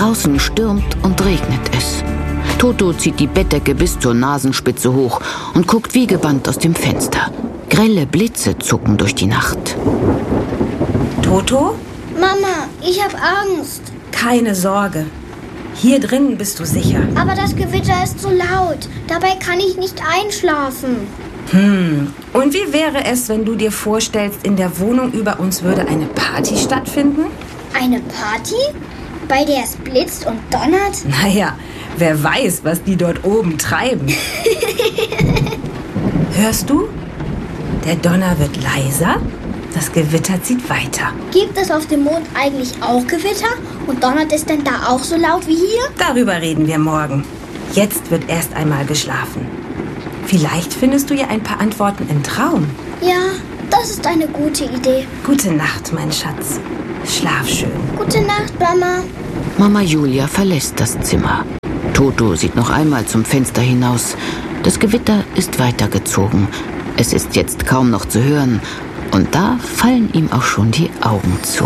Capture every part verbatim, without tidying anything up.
Draußen stürmt und regnet es. Toto zieht die Bettdecke bis zur Nasenspitze hoch und guckt wie gebannt aus dem Fenster. Grelle Blitze zucken durch die Nacht. Toto? Mama, ich habe Angst. Keine Sorge. Hier drinnen bist du sicher. Aber das Gewitter ist so laut. Dabei kann ich nicht einschlafen. Hm. Und wie wäre es, wenn du dir vorstellst, in der Wohnung über uns würde eine Party stattfinden? Eine Party? Bei der es blitzt und donnert? Naja, wer weiß, was die dort oben treiben. Hörst du? Der Donner wird leiser, das Gewitter zieht weiter. Gibt es auf dem Mond eigentlich auch Gewitter? Und donnert es denn da auch so laut wie hier? Darüber reden wir morgen. Jetzt wird erst einmal geschlafen. Vielleicht findest du ja ein paar Antworten im Traum. Ja, das ist eine gute Idee. Gute Nacht, mein Schatz. Schlaf schön. Gute Nacht, Mama. Mama Julia verlässt das Zimmer. Toto sieht noch einmal zum Fenster hinaus. Das Gewitter ist weitergezogen. Es ist jetzt kaum noch zu hören. Und da fallen ihm auch schon die Augen zu.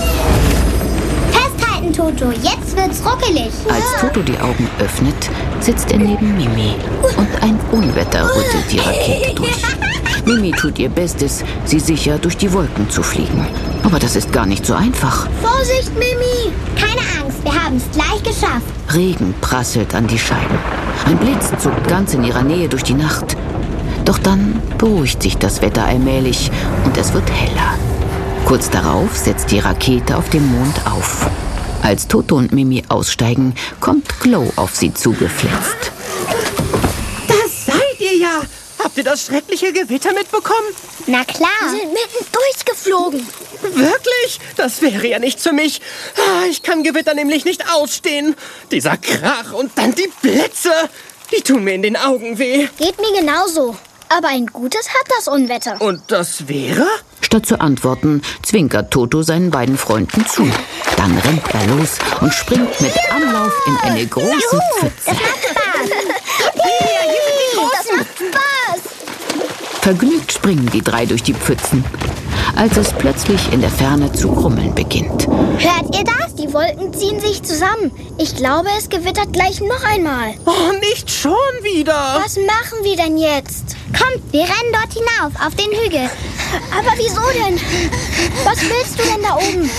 Festhalten, Toto. Jetzt wird's ruckelig. Als Toto die Augen öffnet, sitzt er neben Mimi. Und ein Unwetter rüttelt die Rakete durch. Mimi tut ihr Bestes, sie sicher durch die Wolken zu fliegen. Aber das ist gar nicht so einfach. Vorsicht, Mimi! Keine Angst, wir haben es gleich geschafft. Regen prasselt an die Scheiben. Ein Blitz zuckt ganz in ihrer Nähe durch die Nacht. Doch dann beruhigt sich das Wetter allmählich und es wird heller. Kurz darauf setzt die Rakete auf dem Mond auf. Als Toto und Mimi aussteigen, kommt Glow auf sie zugeflitzt. Das seid ihr ja! Habt ihr das schreckliche Gewitter mitbekommen? Na klar. Wir sind mitten durchgeflogen. Wirklich? Das wäre ja nichts für mich. Ich kann Gewitter nämlich nicht ausstehen. Dieser Krach und dann die Blitze. Die tun mir in den Augen weh. Geht mir genauso. Aber ein Gutes hat das Unwetter. Und das wäre? Statt zu antworten, zwinkert Toto seinen beiden Freunden zu. Dann rennt er los und springt mit Anlauf in eine große Pfütze. Das macht Spaß. Das macht Spaß. Vergnügt springen die drei durch die Pfützen, als es plötzlich in der Ferne zu grummeln beginnt. Hört ihr das? Die Wolken ziehen sich zusammen. Ich glaube, es gewittert gleich noch einmal. Oh, nicht schon wieder. Was machen wir denn jetzt? Kommt, wir rennen dort hinauf, auf den Hügel. Aber wieso denn? Was willst du denn da oben?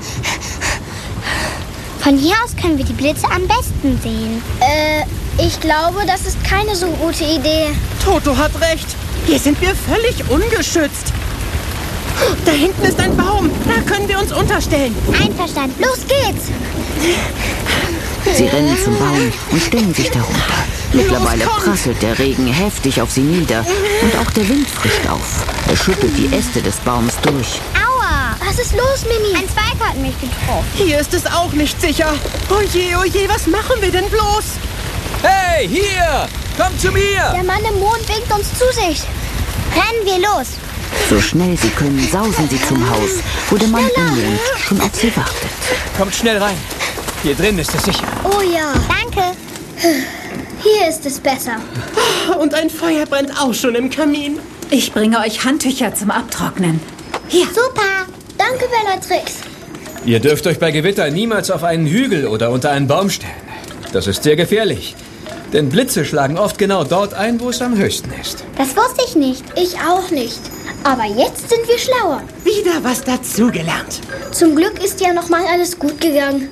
Von hier aus können wir die Blitze am besten sehen. Äh, ich glaube, das ist keine so gute Idee. Toto hat recht. Hier sind wir völlig ungeschützt. Da hinten ist ein Baum. Da können wir uns unterstellen. Einverstanden. Los geht's. Sie rennen zum Baum und stellen sich darunter. Mittlerweile prasselt der Regen heftig auf sie nieder und auch der Wind frischt auf. Er schüttelt die Äste des Baums durch. Aua! Was ist los, Mimi? Ein Zweig hat mich getroffen. Hier ist es auch nicht sicher. Oje, oje, was machen wir denn bloß? Hey, hier! Kommt zu mir! Der Mann im Mond winkt uns zu sich. Rennen wir los. So schnell sie können, sausen sie zum Haus, wo der Mann im Mond schon auf sie wartet. Kommt schnell rein. Hier drin ist es sicher. Oh ja. Danke. Hier ist es besser. Und ein Feuer brennt auch schon im Kamin. Ich bringe euch Handtücher zum Abtrocknen. Hier. Super. Danke, Bellatrix. Ihr dürft euch bei Gewitter niemals auf einen Hügel oder unter einen Baum stellen. Das ist sehr gefährlich. Denn Blitze schlagen oft genau dort ein, wo es am höchsten ist. Das wusste ich nicht. Ich auch nicht. Aber jetzt sind wir schlauer. Wieder was dazugelernt. Zum Glück ist ja noch mal alles gut gegangen.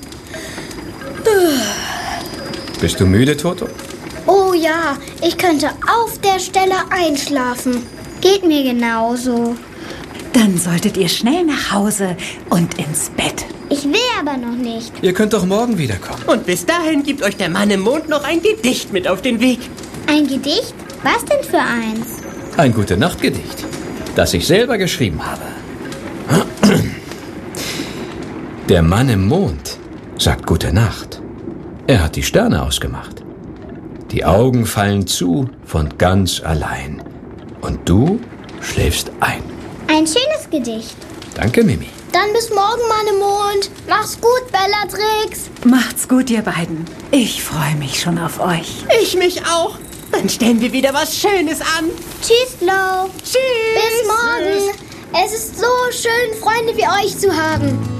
Bist du müde, Toto? Oh ja, ich könnte auf der Stelle einschlafen. Geht mir genauso. Dann solltet ihr schnell nach Hause und ins Bett. Ich will aber noch nicht. Ihr könnt doch morgen wiederkommen. Und bis dahin gibt euch der Mann im Mond noch ein Gedicht mit auf den Weg. Ein Gedicht? Was denn für eins? Ein Gute-Nacht-Gedicht, das ich selber geschrieben habe. Der Mann im Mond sagt Gute Nacht. Er hat die Sterne ausgemacht. Die Augen fallen zu von ganz allein. Und du schläfst ein. Ein schönes Gedicht. Danke, Mimi. Dann bis morgen, Mann im Mond. Mach's gut, Bellatrix. Macht's gut, ihr beiden. Ich freue mich schon auf euch. Ich mich auch. Dann stellen wir wieder was Schönes an. Tschüss, Glow. Tschüss. Bis morgen. Es ist so schön, Freunde wie euch zu haben.